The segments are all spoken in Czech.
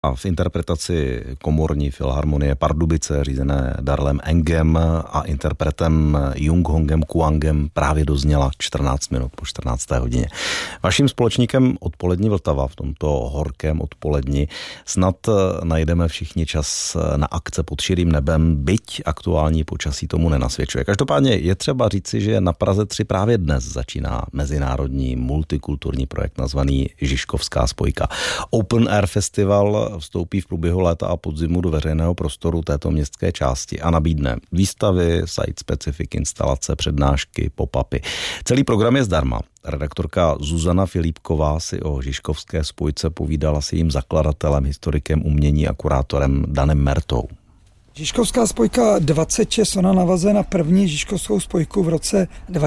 A v interpretaci komorní filharmonie Pardubice řízené Darlem Engem a interpretem Jung Hongem Kuangem právě dozněla 14 minut po 14. hodině. Vaším společníkem Odpolední Vltava v tomto horkém odpoledni snad najdeme všichni čas na akce pod širým nebem, byť aktuální počasí tomu nenasvědčuje. Každopádně je třeba říci, že na Praze 3 právě dnes začíná mezinárodní multikulturní projekt nazvaný Žižkovská spojka. Open Air Festival vstoupí v průběhu léta a podzimu do veřejného prostoru této městské části a nabídne výstavy, site-specific instalace, přednášky, pop-upy. Celý program je zdarma. Redaktorka Zuzana Filipková si o Žižkovské spojce povídala s jejím zakladatelem, historikem umění a kurátorem Danem Mertou. Žižkovská spojka 26, ona navazuje na první Žižkovskou spojku v roce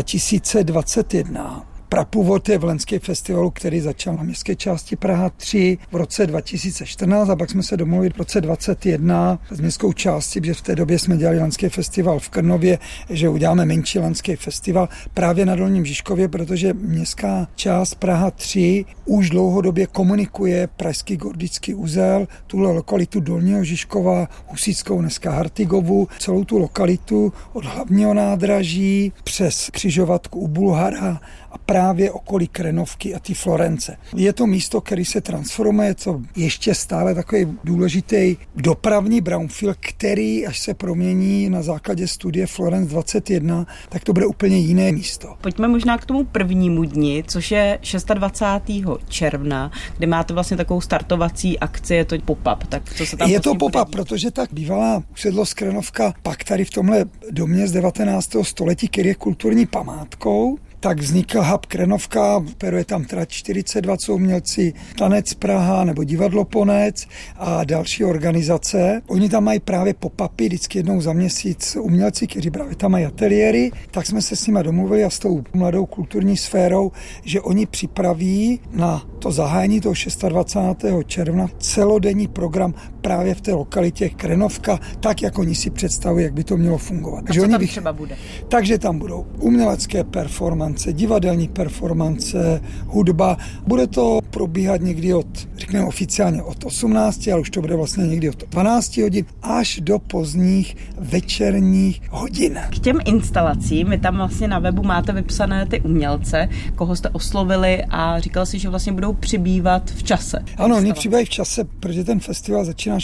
2021. Prapůvod je v Lenském festivalu, který začal na městské části Praha 3 v roce 2014 a pak jsme se domluvili v roce 2021 s městskou částí, protože v té době jsme dělali Lenský festival v Krnově, že uděláme menší Lenský festival právě na Dolním Žižkově, protože městská část Praha 3 už dlouhodobě komunikuje Pražský gordický uzel, tuhle lokalitu Dolního Žižkova, Husíckou, dneska Hartigovu, celou tu lokalitu od hlavního nádraží přes křižovatku u Bulhara a právě okolí Krenovky a ty Florence. Je to místo, který se transformuje, je to ještě stále takový důležitý dopravní brownfield, který až se promění na základě studie Florence 21, tak to bude úplně jiné místo. Pojďme možná k tomu prvnímu dni, což je 26. června, kdy máte vlastně takovou startovací akci, je to pop-up. Tak co se tam je to pop-up, protože tak bývalá usedlost Krenovka pak tady v tomhle domě z 19. století, který je kulturní památkou, tak vznikl hub Krenovka, operuje tam teda 42 umělci, Tanec Praha nebo Divadlo Ponec a další organizace. Oni tam mají právě pop-upy, vždycky jednou za měsíc umělci, kteří právě tam mají ateliéry, tak jsme se s nimi domluvili a s tou mladou kulturní sférou, že oni připraví na to zahájení toho 26. června celodenní program právě v té lokalitě Krenovka, tak jak oni si představují, jak by to mělo fungovat. A co tam třeba bude? Takže tam budou umělecké performance, divadelní performance, hudba. Bude to probíhat někdy řekněme oficiálně od 18, ale už to bude vlastně někdy od 12 hodin až do pozdních večerních hodin. K těm instalacím, vy tam vlastně na webu máte vypsané ty umělce, koho jste oslovili a říkal si, že vlastně budou přibývat v čase. Ano, oni přibývají v čase, protože ten festival začíná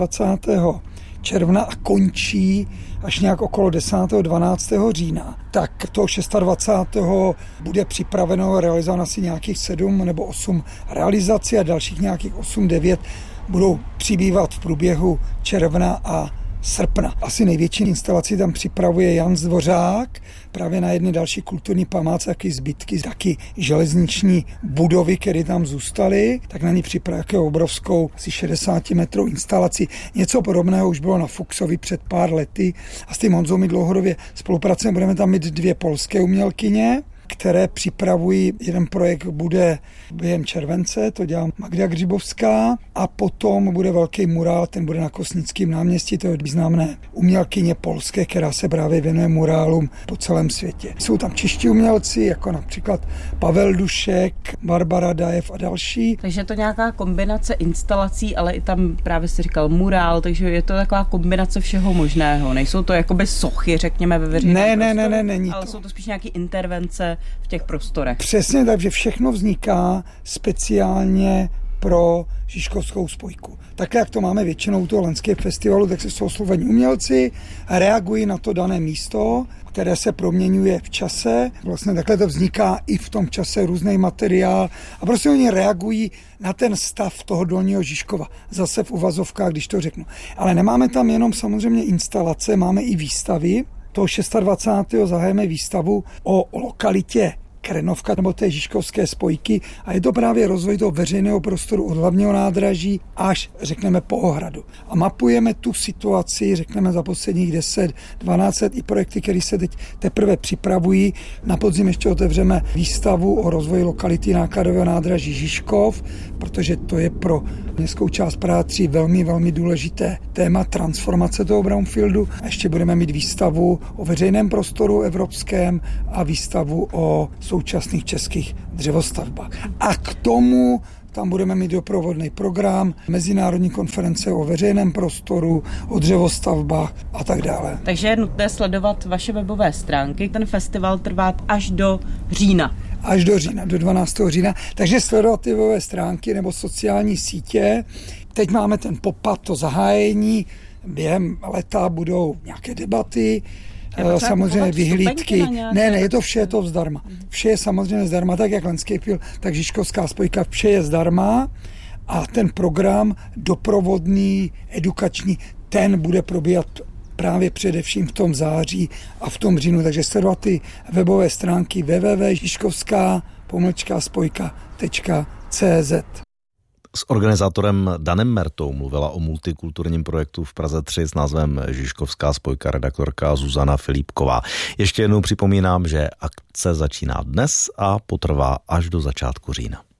26. června a končí až nějak okolo 10. 12. října. Tak to 26. bude připraveno, realizováno asi nějakých 7 nebo 8 realizací a dalších nějakých 8-9 budou přibývat v průběhu června a srpna. Asi největší instalaci tam připravuje Jan Zdvořák, právě na jedné další kulturní památce, taky zbytky, taky železniční budovy, které tam zůstaly, tak na ní připravuje obrovskou asi 60 metrů instalaci. Něco podobného už bylo na Fuchsovi před pár lety a s tím Honzou my dlouhodobě spolupracujeme. Budeme tam mít 2 polské umělkyně, které připravují, jeden projekt bude během července, to dělá Magda Gřibovská a potom bude velký murál, ten bude na Kosnickém náměstí, to je významné umělkyně polské, která se právě věnuje murálům po celém světě. Jsou tam čeští umělci, jako například Pavel Dušek, Barbara Dajev a další. Takže je to nějaká kombinace instalací, ale i tam právě si říkal murál, takže je to taková kombinace všeho možného. Nejsou to jakoby sochy, řekněme, ve veřejném prostoru, ne, není ale to. jsou to spíš nějaké intervence v těch prostorech. Přesně tak, že všechno vzniká speciálně pro Žižkovskou spojku. Tak jak to máme většinou toho Lenského festivalu, tak se jsou oslovení umělci, reagují na to dané místo, které se proměňuje v čase. Vlastně takhle to vzniká i v tom čase různý materiál a prostě oni reagují na ten stav toho Dolního Žižkova. Zase v uvazovkách, když to řeknu. Ale nemáme tam jenom samozřejmě instalace, máme i výstavy. Toho 26. zahájíme výstavu o lokalitě Krenovka nebo té Žižkovské spojky a je to právě rozvoj toho veřejného prostoru od hlavního nádraží až, řekneme, po Ohradu. A mapujeme tu situaci, řekneme, za posledních 10-12 i projekty, které se teď teprve připravují. Na podzim ještě otevřeme výstavu o rozvoji lokality nákladového nádraží Žižkov, protože to je pro městskou část Praha 3 velmi, velmi důležité téma transformace toho brownfieldu. A ještě budeme mít výstavu o veřejném prostoru evropském a výstavu o současných českých dřevostavbách. A k tomu Tam budeme mít doprovodný program, mezinárodní konference o veřejném prostoru, o dřevostavbách a tak dále. Takže je nutné sledovat vaše webové stránky. Ten festival trvá až do října. Až do října, do 12. října. Takže sledovat ty webové stránky nebo sociální sítě. Teď máme ten pop-up, to zahájení. Během leta budou nějaké debaty, samozřejmě vyhlídky. Ne, je to vše, je to zdarma. Vše je samozřejmě zdarma, tak jak Landscape, tak Žižkovská spojka, vše je zdarma a ten program doprovodný, edukační, ten bude probíhat právě především v tom září a v tom říjnu. Takže sledovat ty webové stránky www.žižkovskaspojka.cz. S organizátorem Danem Mertou mluvila o multikulturním projektu v Praze 3 s názvem Žižkovská spojka redaktorka Zuzana Filipková. Ještě jednou připomínám, že akce začíná dnes a potrvá až do začátku října.